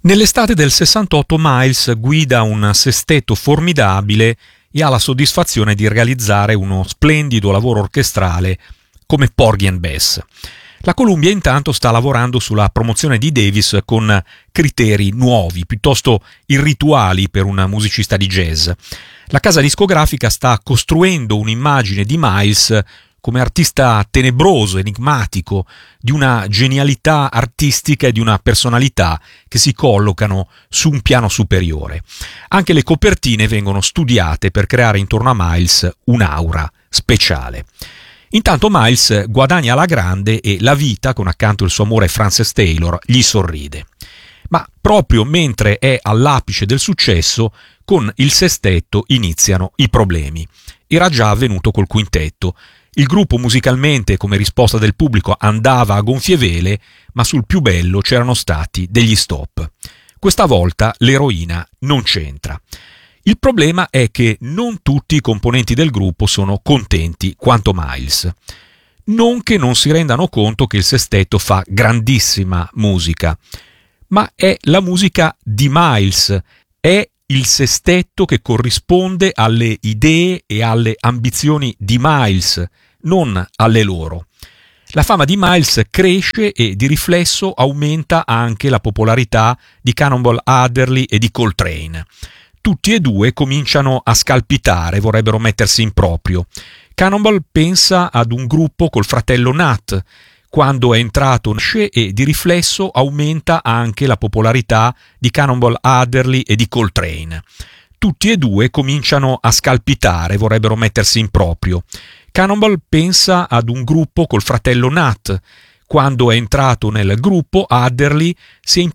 Nell'estate del 68 Miles guida un sestetto formidabile e ha la soddisfazione di realizzare uno splendido lavoro orchestrale come Porgy and Bess. La Columbia intanto sta lavorando sulla promozione di Davis con criteri nuovi, piuttosto irrituali per un musicista di jazz. La casa discografica sta costruendo un'immagine di Miles come artista tenebroso, enigmatico, di una genialità artistica e di una personalità che si collocano su un piano superiore. Anche le copertine vengono studiate per creare intorno a Miles un'aura speciale. Intanto Miles guadagna alla grande e la vita, con accanto il suo amore Frances Taylor, gli sorride. Ma proprio mentre è all'apice del successo, con il sestetto iniziano i problemi. Era già avvenuto col quintetto. Il gruppo musicalmente, come risposta del pubblico, andava a gonfie vele, ma sul più bello c'erano stati degli stop. Questa volta l'eroina non c'entra. Il problema è che non tutti i componenti del gruppo sono contenti quanto Miles. Non che non si rendano conto che il sestetto fa grandissima musica, ma è la musica di Miles, è il sestetto che corrisponde alle idee e alle ambizioni di Miles, non alle loro. La fama di Miles cresce e di riflesso aumenta anche la popolarità di Cannonball Adderley e di Coltrane. Tutti e due cominciano a scalpitare, vorrebbero mettersi in proprio. Cannonball pensa ad un gruppo col fratello Nat. Quando è entrato nasce e di riflesso aumenta anche la popolarità di Cannonball Adderley e di Coltrane. Tutti e due cominciano a scalpitare, vorrebbero mettersi in proprio. Cannonball pensa ad un gruppo col fratello Nat. Quando è entrato nel gruppo, Adderley si è